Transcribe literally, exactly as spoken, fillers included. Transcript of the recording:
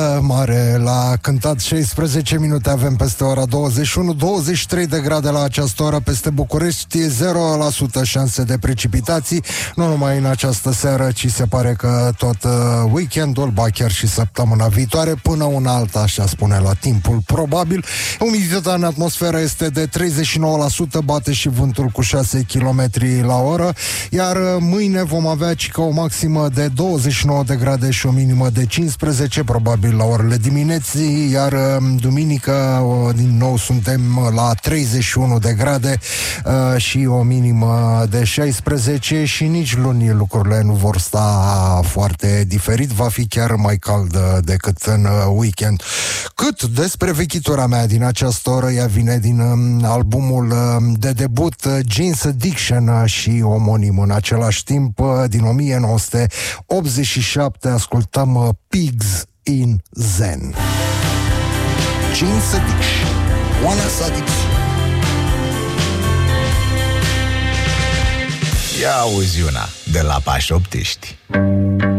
Mare l-a cântat. Șaisprezece minute avem peste ora douăzeci și unu, douăzeci și trei de grade la această oră peste București, zero la sută șanse de precipitații, nu numai în această seară, ci se pare că tot uh, weekendul, ba chiar și săptămâna viitoare, până una alta, așa spune la timpul probabil. Umiditatea în atmosferă este de treizeci și nouă la sută, bate și vântul cu șase kilometri la oră, iar mâine vom avea cică o maximă de douăzeci și nouă de grade și o minimă de cincisprezece, probabil la orele dimineții, iar duminică din nou suntem la treizeci și unu de grade uh, și o minimă de șaisprezece și nici luni lucrurile nu vor sta foarte diferit, va fi chiar mai cald decât în weekend. Cât despre vechitura mea din această oră, ea vine din um, albumul um, de debut uh, Jane's Addiction uh, și omonim în același timp, uh, din o mie nouă sute optzeci și șapte, ascultăm uh, Pigs in Zen. Jane's Addiction. Oana Sadic. Ia auzi una de la Pașoptiști.